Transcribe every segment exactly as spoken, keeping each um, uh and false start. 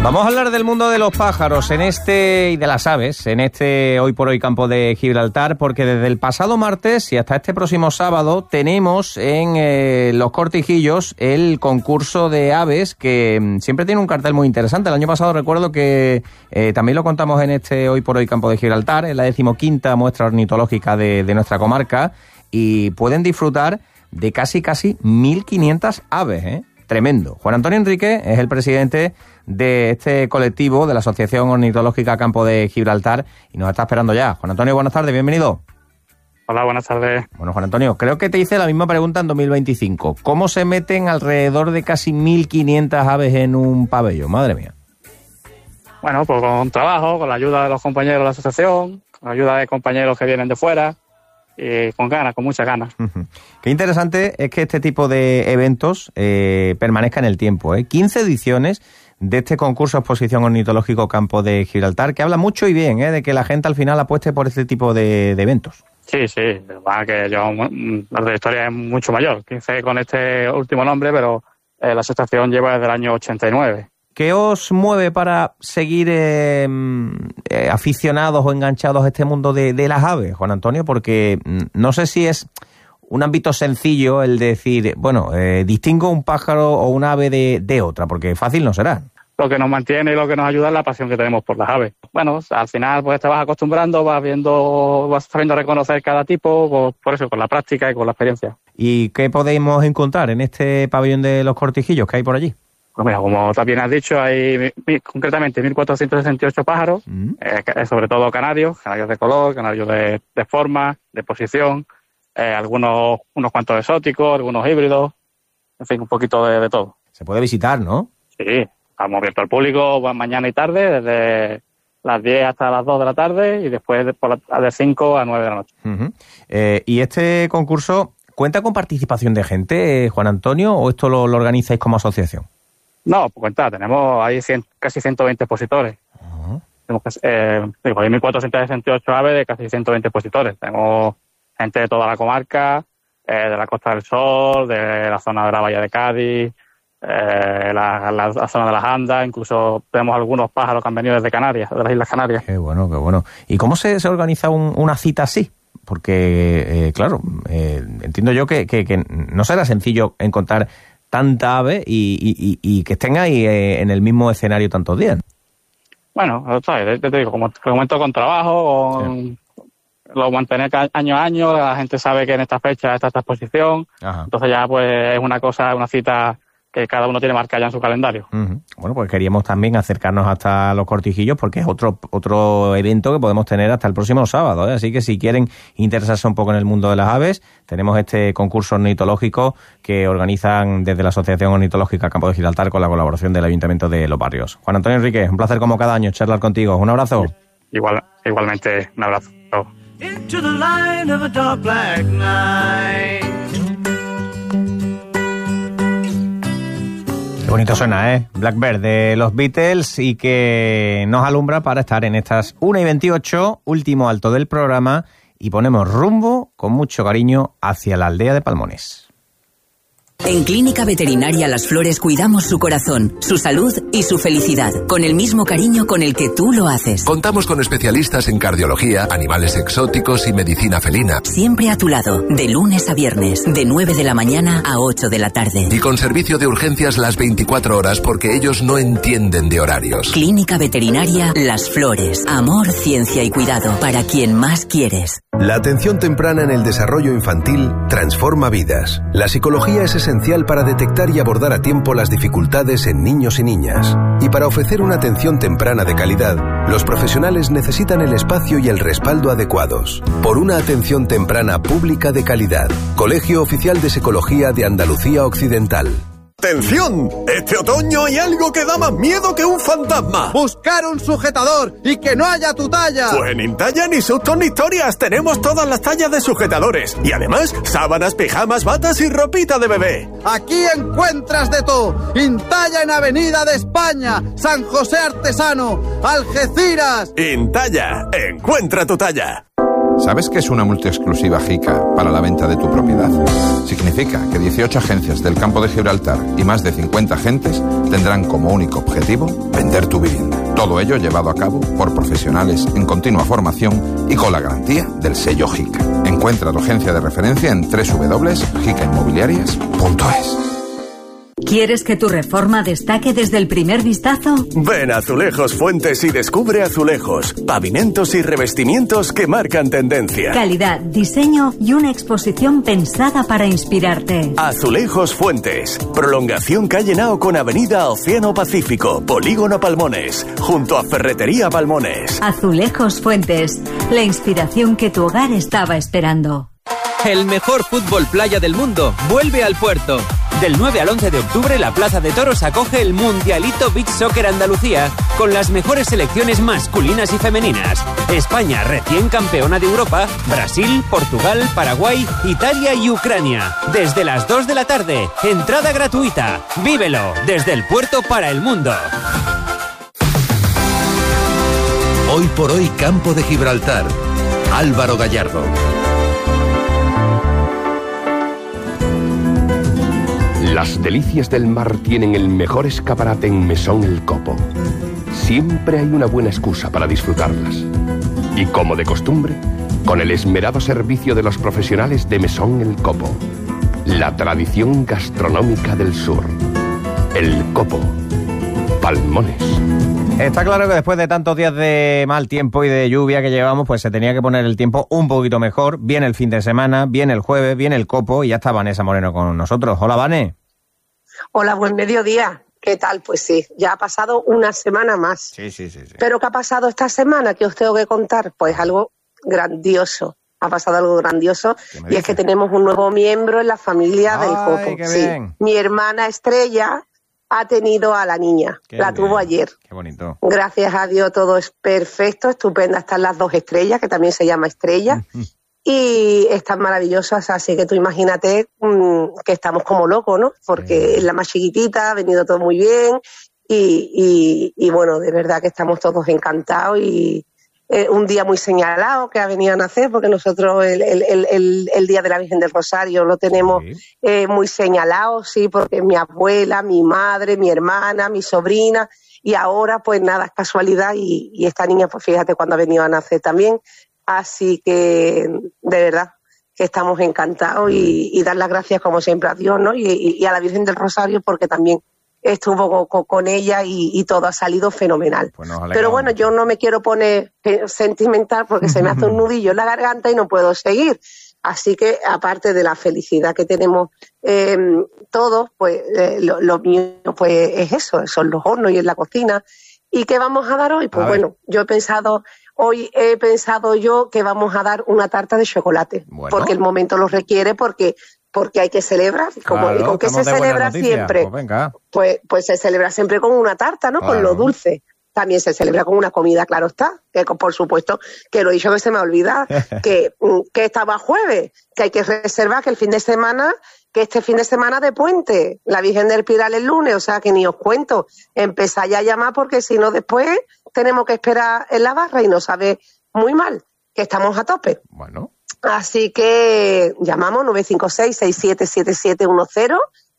Vamos a hablar del mundo de los pájaros en este y de las aves, en este Hoy por Hoy Campo de Gibraltar, porque desde el pasado martes y hasta este próximo sábado tenemos en eh, Los Cortijillos el concurso de aves que mm, siempre tiene un cartel muy interesante. El año pasado recuerdo que eh, también lo contamos en este Hoy por Hoy Campo de Gibraltar, en la decimoquinta muestra ornitológica de, de nuestra comarca, y pueden disfrutar de casi casi mil quinientas aves, ¿eh? Tremendo. Juan Antonio Enrique es el presidente de este colectivo de la Asociación Ornitológica Campo de Gibraltar y nos está esperando ya. Juan Antonio, buenas tardes, bienvenido. Hola, buenas tardes. Bueno, Juan Antonio, creo que te hice la misma pregunta en dos mil veinticinco. ¿Cómo se meten alrededor de casi mil quinientas aves en un pabellón? Madre mía. Bueno, pues con trabajo, con la ayuda de los compañeros de la asociación, con la ayuda de compañeros que vienen de fuera, y con ganas, con muchas ganas. Uh-huh. Qué interesante es que este tipo de eventos eh, permanezca en el tiempo, ¿eh? quince ediciones de este concurso Exposición Ornitológico Campo de Gibraltar, que habla mucho y bien, ¿eh? de que la gente al final apueste por este tipo de, de eventos. Sí, sí, va que yo, la trayectoria es mucho mayor, quince con este último nombre, pero eh, la asociación lleva desde el año ochenta y nueve. ¿Qué os mueve para seguir eh, eh, aficionados o enganchados a este mundo de, de las aves, Juan Antonio? Porque no sé si es un ámbito sencillo el decir, bueno, eh, distingo un pájaro o un ave de, de otra, porque fácil no será. Lo que nos mantiene y lo que nos ayuda es la pasión que tenemos por las aves. Bueno, al final pues te vas acostumbrando, vas viendo, vas sabiendo reconocer cada tipo, por, por eso, con la práctica y con la experiencia. ¿Y qué podemos encontrar en este pabellón de Los Cortijillos que hay por allí? Pues mira, como también has dicho, hay concretamente mil cuatrocientos sesenta y ocho pájaros, mm. eh, sobre todo canarios, canarios de color, canarios de, de forma, de posición, eh, algunos unos cuantos exóticos, algunos híbridos, en fin, un poquito de, de todo. Se puede visitar, ¿no? Sí, estamos abiertos al público mañana y tarde, desde las diez hasta las dos de la tarde y después de, por la, de cinco a nueve de la noche. Uh-huh. Eh, ¿Y este concurso cuenta con participación de gente, Juan Antonio, o esto lo, lo organizáis como asociación? No, pues cuenta, tenemos ahí cien, casi ciento veinte expositores. Uh-huh. Tenemos eh, digo, hay mil cuatrocientos sesenta y ocho aves de casi ciento veinte expositores. Tenemos gente de toda la comarca, eh, de la Costa del Sol, de la zona de la Bahía de Cádiz, eh, la, la, la zona de las Andas, incluso tenemos algunos pájaros que han venido desde Canarias, de las Islas Canarias. Qué bueno, qué bueno. ¿Y cómo se, se organiza un, una cita así? Porque, eh, claro, eh, entiendo yo que, que, que no será sencillo encontrar tanta ave y, y, y que estén ahí eh, en el mismo escenario tantos días. Bueno, ¿sabes? Te digo, como comento, con trabajo, con sí. lo mantener año a año, la gente sabe que en esta fecha está esta exposición. Ajá. Entonces ya pues es una cosa, una cita que cada uno tiene marcada ya en su calendario. Uh-huh. Bueno, pues queríamos también acercarnos hasta Los Cortijillos porque es otro otro evento que podemos tener hasta el próximo sábado, ¿eh? Así que si quieren interesarse un poco en el mundo de las aves, tenemos este concurso ornitológico que organizan desde la Asociación Ornitológica Campo de Gibraltar con la colaboración del Ayuntamiento de Los Barrios. Juan Antonio Enrique, un placer como cada año charlar contigo. Un abrazo. Igual, igualmente, un abrazo. Into the line of a dark black night. Bonito suena, ¿eh? Blackbird de los Beatles y que nos alumbra para estar en estas una y veintiocho, último alto del programa, y ponemos rumbo con mucho cariño hacia la aldea de Palmones. En Clínica Veterinaria Las Flores cuidamos su corazón, su salud y su felicidad, con el mismo cariño con el que tú lo haces. Contamos con especialistas en cardiología, animales exóticos y medicina felina. Siempre a tu lado, de lunes a viernes, de nueve de la mañana a ocho de la tarde. Y con servicio de urgencias las veinticuatro horas porque ellos no entienden de horarios. Clínica Veterinaria Las Flores. Amor, ciencia y cuidado para quien más quieres. La atención temprana en el desarrollo infantil transforma vidas. La psicología es esencial para detectar y abordar a tiempo las dificultades en niños y niñas. Y para ofrecer una atención temprana de calidad, los profesionales necesitan el espacio y el respaldo adecuados. Por una atención temprana pública de calidad. Colegio Oficial de Psicología de Andalucía Occidental. ¡Atención! Este otoño hay algo que da más miedo que un fantasma. ¡Buscar un sujetador y que no haya tu talla! Pues en Intalla ni sustos ni historias. Tenemos todas las tallas de sujetadores. Y además, sábanas, pijamas, batas y ropita de bebé. Aquí encuentras de todo. Intalla en Avenida de España, San José Artesano, Algeciras. Intalla, encuentra tu talla. ¿Sabes qué es una multiexclusiva JICA para la venta de tu propiedad? Significa que dieciocho agencias del campo de Gibraltar y más de cincuenta agentes tendrán como único objetivo vender tu vivienda. Todo ello llevado a cabo por profesionales en continua formación y con la garantía del sello JICA. Encuentra tu agencia de referencia en doble u doble u doble u punto jica inmobiliarias punto es. ¿Quieres que tu reforma destaque desde el primer vistazo? Ven a Azulejos Fuentes y descubre azulejos, pavimentos y revestimientos que marcan tendencia. Calidad, diseño y una exposición pensada para inspirarte. Azulejos Fuentes, prolongación calle Nao con avenida Océano Pacífico, Polígono Palmones, junto a Ferretería Palmones. Azulejos Fuentes, la inspiración que tu hogar estaba esperando. El mejor fútbol playa del mundo vuelve al puerto. Del nueve al once de octubre, la Plaza de Toros acoge el Mundialito Beach Soccer Andalucía, con las mejores selecciones masculinas y femeninas. España, recién campeona de Europa, Brasil, Portugal, Paraguay, Italia y Ucrania. Desde las dos de la tarde, entrada gratuita. Vívelo, desde el puerto para el mundo. Hoy por hoy, Campo de Gibraltar. Álvaro Gallardo. Las delicias del mar tienen el mejor escaparate en Mesón El Copo. Siempre hay una buena excusa para disfrutarlas. Y como de costumbre, con el esmerado servicio de los profesionales de Mesón El Copo. La tradición gastronómica del sur. El Copo. Palmones. Está claro que después de tantos días de mal tiempo y de lluvia que llevamos, pues se tenía que poner el tiempo un poquito mejor. Viene el fin de semana, viene el jueves, viene el Copo y ya está Vanessa Moreno con nosotros. Hola, Vane. Hola, buen mediodía. ¿Qué tal? Pues sí, ya ha pasado una semana más. Sí, sí, sí, sí. ¿Pero qué ha pasado esta semana? ¿Qué os tengo que contar? Pues algo grandioso. Ha pasado algo grandioso y es que tenemos un nuevo miembro en la familia Ay, del Copo. qué Sí. bien. Mi hermana Estrella ha tenido a la niña. Qué la bien. tuvo ayer. Qué bonito. Gracias a Dios todo es perfecto, estupenda. Están las dos estrellas, que también se llama Estrella. Y están maravillosas, así que tú imagínate mmm, que estamos como locos, ¿no? Porque es la más chiquitita, ha venido todo muy bien y, y, y bueno, de verdad que estamos todos encantados y eh, un día muy señalado que ha venido a nacer, porque nosotros el, el, el, el Día de la Virgen del Rosario lo tenemos sí. eh, muy señalado, sí, porque mi abuela, mi madre, mi hermana, mi sobrina, y ahora pues nada, es casualidad y, y esta niña, pues fíjate cuando ha venido a nacer también. Así que, de verdad, que estamos encantados y, y dar las gracias, como siempre, a Dios, ¿no? Y, y, y a la Virgen del Rosario, porque también estuvo con, con ella y, y todo ha salido fenomenal. Pues Pero bueno, yo no me quiero poner sentimental porque se me hace un nudillo en la garganta y no puedo seguir. Así que, aparte de la felicidad que tenemos eh, todos, pues eh, lo, lo mío pues es eso, son los hornos y en la cocina. ¿Y qué vamos a dar hoy? Pues bueno, yo he pensado... Hoy he pensado yo que vamos a dar una tarta de chocolate, bueno. porque el momento lo requiere, porque porque hay que celebrar. Como, claro, ¿y con qué se celebra siempre? Pues, venga. pues pues se celebra siempre con una tarta, ¿no? Claro. Con lo dulce. También se celebra con una comida, claro está, que por supuesto, que lo he dicho que se me olvida, que, que estaba jueves, que hay que reservar, que el fin de semana, que este fin de semana de puente, la Virgen del Pilar el lunes, o sea que ni os cuento, empezáis a llamar porque si no después tenemos que esperar en la barra y no sabe muy mal, que estamos a tope. Bueno. Así que llamamos nueve cinco seis, seis siete siete siete uno cero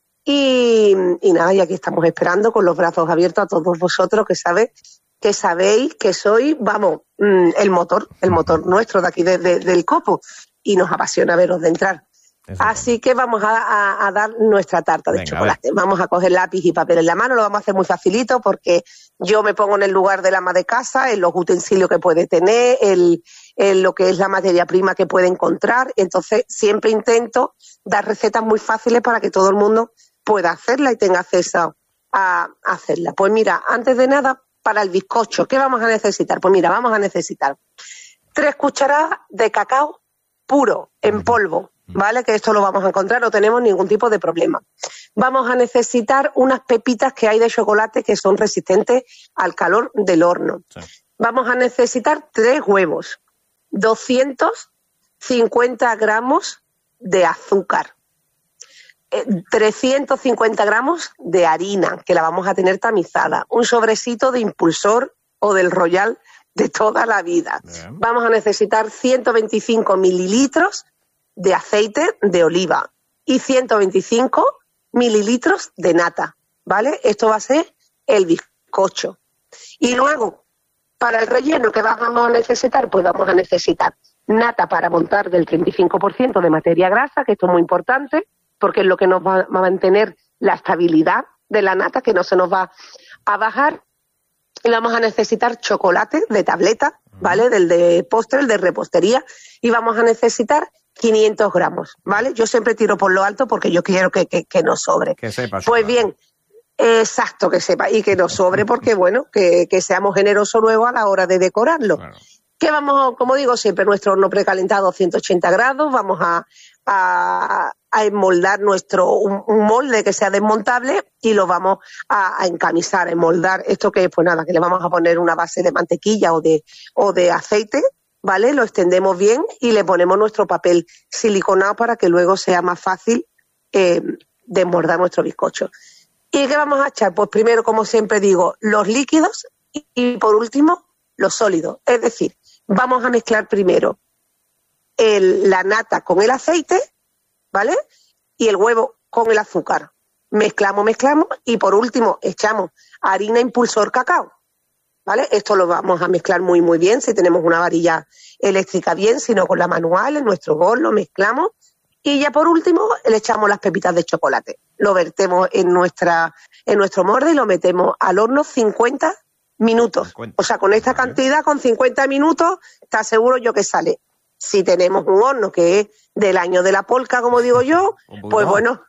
y, y nada, y aquí estamos esperando con los brazos abiertos a todos vosotros que sabéis que sabéis que soy, vamos, el motor, el motor nuestro de aquí de, de, del Copo y nos apasiona veros de entrar. Eso. Así que vamos a, a, a dar nuestra tarta de Venga, chocolate. Vamos a coger lápiz y papel en la mano, lo vamos a hacer muy facilito porque yo me pongo en el lugar del ama de casa, en los utensilios que puede tener, el, el, lo que es la materia prima que puede encontrar. Entonces siempre intento dar recetas muy fáciles para que todo el mundo pueda hacerla y tenga acceso a, a hacerla. Pues mira, antes de nada, para el bizcocho, ¿qué vamos a necesitar? Pues mira, vamos a necesitar tres cucharadas de cacao puro, en polvo. ¿Vale? Que esto lo vamos a encontrar, no tenemos ningún tipo de problema. Vamos a necesitar unas pepitas que hay de chocolate que son resistentes al calor del horno. Sí. Vamos a necesitar tres huevos, doscientos cincuenta gramos de azúcar, eh, trescientos cincuenta gramos de harina, que la vamos a tener tamizada, un sobrecito de Impulsor o del Royal de toda la vida. Bien. Vamos a necesitar ciento veinticinco mililitros de aceite de oliva y ciento veinticinco mililitros de nata, ¿vale? Esto va a ser el bizcocho. Y luego, para el relleno que vamos a necesitar, pues vamos a necesitar nata para montar del treinta y cinco por ciento de materia grasa, que esto es muy importante, porque es lo que nos va a mantener la estabilidad de la nata, que no se nos va a bajar. Y vamos a necesitar chocolate de tableta, ¿vale? Del de postre, el de repostería, y vamos a necesitar quinientos gramos, ¿vale? Yo siempre tiro por lo alto porque yo quiero que, que, que nos sobre. Que sepa. Pues bien, exacto, que sepa, y que nos sobre porque, bueno, que, que seamos generosos luego a la hora de decorarlo. Claro. Que vamos, como digo siempre, nuestro horno precalentado a ciento ochenta grados, vamos a, a, a enmoldar nuestro, un, un molde que sea desmontable y lo vamos a, a encamisar, a enmoldar. Esto que es, pues nada, que le vamos a poner una base de mantequilla o de, o de aceite, ¿vale? Lo extendemos bien y le ponemos nuestro papel siliconado para que luego sea más fácil eh, desmoldar nuestro bizcocho. ¿Y qué vamos a echar? Pues primero, como siempre digo, los líquidos y, y por último, los sólidos. Es decir, vamos a mezclar primero el, la nata con el aceite, ¿vale? Y el huevo con el azúcar. Mezclamos, mezclamos y por último echamos harina impulsor cacao, ¿vale? Esto lo vamos a mezclar muy, muy bien. Si tenemos una varilla eléctrica bien, si no con la manual, en nuestro bol lo mezclamos. Y ya por último le echamos las pepitas de chocolate. Lo vertemos en, nuestra, en nuestro molde y lo metemos al horno cincuenta minutos. cincuenta. O sea, con esta cantidad, con cincuenta minutos, está seguro yo que sale. Si tenemos un horno que es del año de la polca, como digo yo, pues bueno,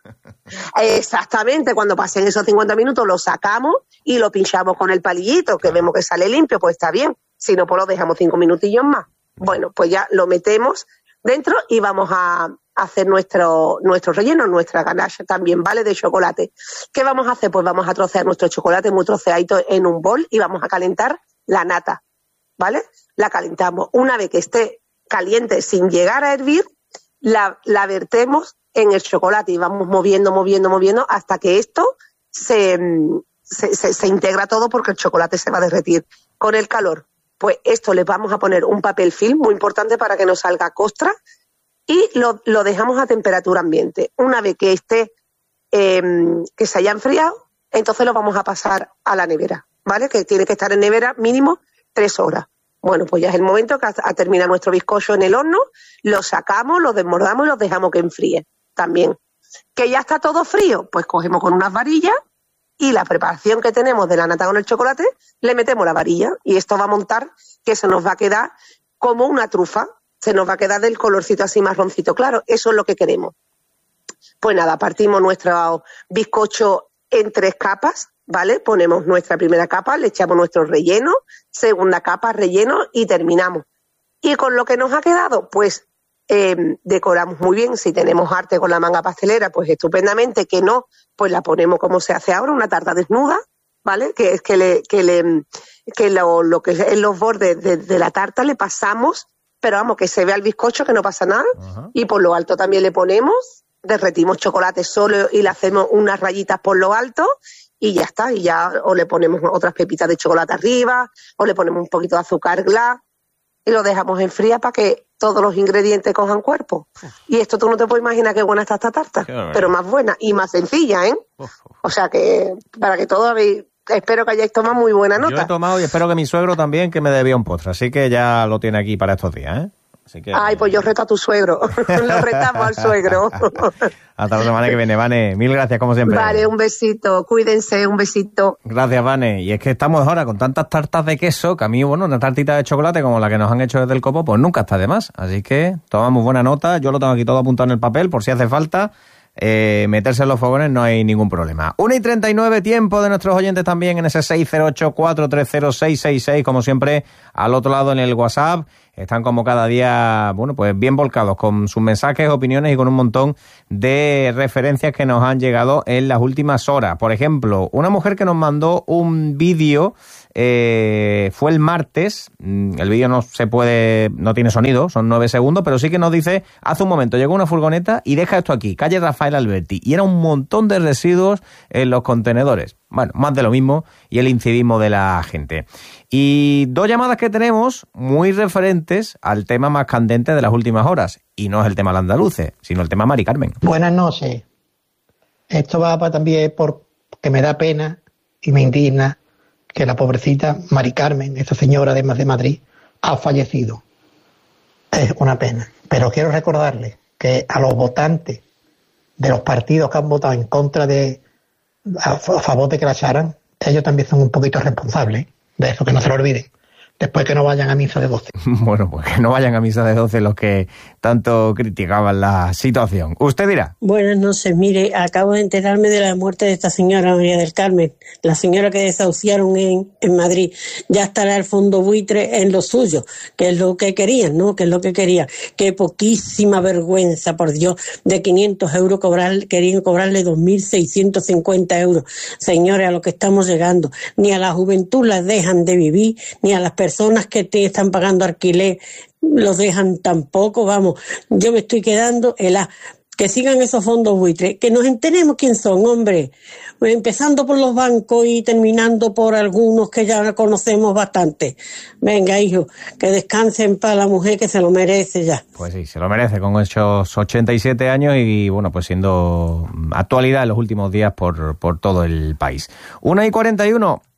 exactamente, cuando pasen esos cincuenta minutos lo sacamos y lo pinchamos con el palillito, que vemos que sale limpio, pues está bien. Si no, pues lo dejamos cinco minutillos más. Bueno, pues ya lo metemos dentro y vamos a hacer nuestro, nuestro relleno, nuestra ganache también, ¿vale? De chocolate. ¿Qué vamos a hacer? Pues vamos a trocear nuestro chocolate muy troceadito en un bol y vamos a calentar la nata, ¿vale? La calentamos. Una vez que esté caliente sin llegar a hervir, la, la vertemos en el chocolate y vamos moviendo, moviendo, moviendo hasta que esto se, se, se, se integra todo porque el chocolate se va a derretir con el calor. Pues esto le vamos a poner un papel film muy importante para que no salga costra y lo, lo dejamos a temperatura ambiente. Una vez que esté, eh, que se haya enfriado, entonces lo vamos a pasar a la nevera, ¿vale? Que tiene que estar en nevera mínimo tres horas. Bueno, pues ya es el momento que a terminar nuestro bizcocho en el horno, lo sacamos, lo desmordamos y lo dejamos que enfríe también. ¿Que ya está todo frío? Pues cogemos con unas varillas y la preparación que tenemos de la nata con el chocolate, le metemos la varilla y esto va a montar que se nos va a quedar como una trufa, se nos va a quedar del colorcito así marroncito claro, eso es lo que queremos. Pues nada, partimos nuestro bizcocho en tres capas, ¿vale? Ponemos nuestra primera capa, le echamos nuestro relleno, segunda capa, relleno y terminamos. Y con lo que nos ha quedado, pues eh, decoramos muy bien. Si tenemos arte con la manga pastelera, pues estupendamente. Que no, pues la ponemos como se hace ahora, una tarta desnuda, ¿vale? Que es que le, que le, que lo, lo que es en los bordes de, de la tarta le pasamos, pero vamos, que se vea el bizcocho, que no pasa nada. Uh-huh. Y por lo alto también le ponemos, derretimos chocolate solo y le hacemos unas rayitas por lo alto. Y ya está, y ya o le ponemos otras pepitas de chocolate arriba, o le ponemos un poquito de azúcar glass, y lo dejamos enfriar para que todos los ingredientes cojan cuerpo. Y esto tú no te puedes imaginar qué buena está esta tarta, pero más buena y más sencilla, ¿eh? O sea que, para que todos habéis, espero que hayáis tomado muy buena nota. Yo he tomado y espero que mi suegro también, que me debía un postre, así que ya lo tiene aquí para estos días, ¿eh? Así que... Ay, pues yo reto a tu suegro. Lo retamos al suegro. Hasta la semana que viene, Vane. Mil gracias, como siempre. Vale, un besito. Cuídense, un besito. Gracias, Vane. Y es que estamos ahora con tantas tartas de queso que a mí, bueno, una tartita de chocolate como la que nos han hecho desde el Copo, pues nunca está de más. Así que tomamos buena nota. Yo lo tengo aquí todo apuntado en el papel por si hace falta. Eh, meterse en los fogones no hay ningún problema. una y treinta y nueve, tiempo de nuestros oyentes también en ese seis cero ocho, cuatro tres cero, seis seis seis, como siempre, al otro lado en el WhatsApp. Están como cada día, bueno, pues bien volcados con sus mensajes, opiniones y con un montón de referencias que nos han llegado en las últimas horas. Por ejemplo, una mujer que nos mandó un vídeo Eh, fue el martes, el vídeo no se puede, no tiene sonido, son nueve segundos, pero sí que nos dice, hace un momento llegó una furgoneta y deja esto aquí, calle Rafael Alberti, y era un montón de residuos en los contenedores. Bueno, más de lo mismo y el incivismo de la gente. Y dos llamadas que tenemos muy referentes al tema más candente de las últimas horas, y no es el tema de los andaluces, sino el tema Mari Carmen. Buenas noches. Esto va para también porque me da pena y me indigna que la pobrecita Mari Carmen, esta señora de de Madrid, ha fallecido. Es una pena. Pero quiero recordarle que a los votantes de los partidos que han votado en contra de, a, a favor de que la echaran, ellos también son un poquito responsables de eso, que no se lo olviden. Después que no vayan a misa de doce. Bueno, pues que no vayan a misa de doce los que tanto criticaban la situación. Usted dirá. Buenas noches. Mire, acabo de enterarme de la muerte de esta señora María del Carmen, la señora que desahuciaron en, en Madrid. Ya estará el fondo buitre en lo suyo, que es lo que querían, ¿no? Que es lo que querían. Qué poquísima vergüenza, por Dios, de quinientos euros cobrar, querían cobrarle dos mil seiscientos cincuenta euros. Señores, a lo que estamos llegando. Ni a la juventud las dejan de vivir, ni a las personas que te están pagando alquiler los dejan tampoco. Vamos, yo me estoy quedando helada. Que sigan esos fondos buitres, que nos enteremos quién son, hombre, empezando por los bancos y terminando por algunos que ya conocemos bastante. Venga, hijo, que descansen para la mujer, que se lo merece ya. Pues sí, se lo merece con esos ochenta y siete años y bueno, pues siendo actualidad en los últimos días por, por todo el país. una y cuarenta y uno.